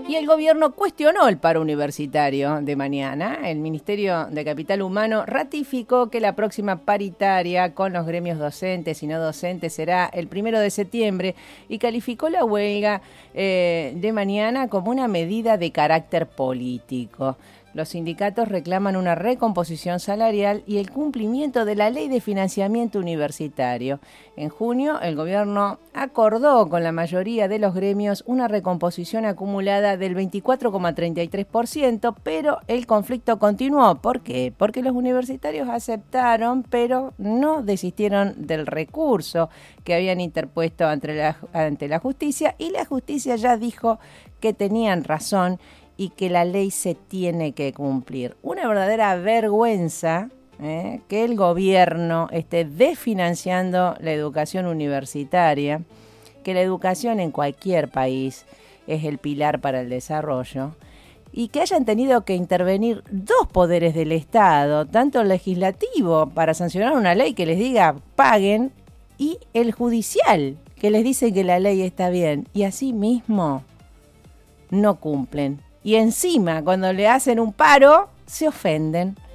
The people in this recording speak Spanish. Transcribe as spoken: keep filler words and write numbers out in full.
Y el gobierno cuestionó el paro universitario de mañana. El Ministerio de Capital Humano ratificó que la próxima paritaria con los gremios docentes y no docentes será el primero de septiembre y calificó la huelga eh, de mañana como una medida de carácter político. Los sindicatos reclaman una recomposición salarial y el cumplimiento de la ley de financiamiento universitario. En junio, el gobierno acordó con la mayoría de los gremios una recomposición acumulada del veinticuatro coma treinta y tres por ciento, pero el conflicto continuó. ¿Por qué? Porque los universitarios aceptaron, pero no desistieron del recurso que habían interpuesto ante la, ante la justicia, y la justicia ya dijo que tenían razón y que la ley se tiene que cumplir. Una verdadera vergüenza ¿eh? que el gobierno esté desfinanciando la educación universitaria, que la educación en cualquier país es el pilar para el desarrollo, y que hayan tenido que intervenir dos poderes del Estado, tanto el legislativo para sancionar una ley que les diga paguen, y el judicial que les dice que la ley está bien, y así mismo no cumplen. Y encima, cuando le hacen un paro, se ofenden.